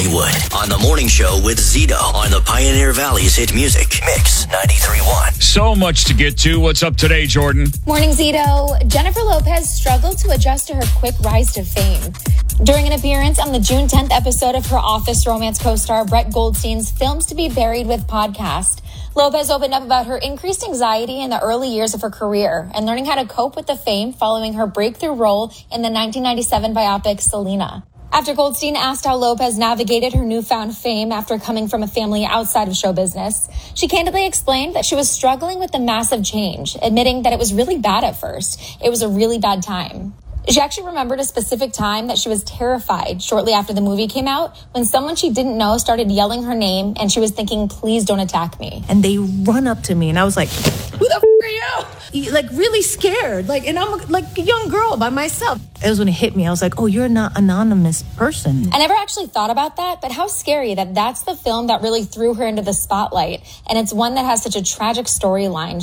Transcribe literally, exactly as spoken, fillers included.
Hollywood on the morning show with Zito on the Pioneer Valley's hit music Mix ninety-three point one. So much to get to. What's up today, Jordan? Morning, Zito. Jennifer Lopez struggled to adjust to her quick rise to fame. During an appearance on the June tenth episode of her Office romance co-star Brett Goldstein's Films to be Buried with podcast, Lopez opened up about her increased anxiety in the early years of her career and learning how to cope with the fame following her breakthrough role in the nineteen ninety-seven biopic Selena. After Goldstein asked how Lopez navigated her newfound fame after coming from a family outside of show business, she candidly explained that she was struggling with the massive change, admitting that it was really bad at first. It was a really bad time. She actually remembered a specific time that she was terrified shortly after the movie came out when someone she didn't know started yelling her name and she was thinking, please don't attack me. And they run up to me and I was like, who the f*** are you? Like really scared. Like, and I'm like a young girl by myself. It was when it hit me. I was like, oh, you're not an anonymous person. I never actually thought about that, but how scary that that's the film that really threw her into the spotlight. And it's one that has such a tragic storyline.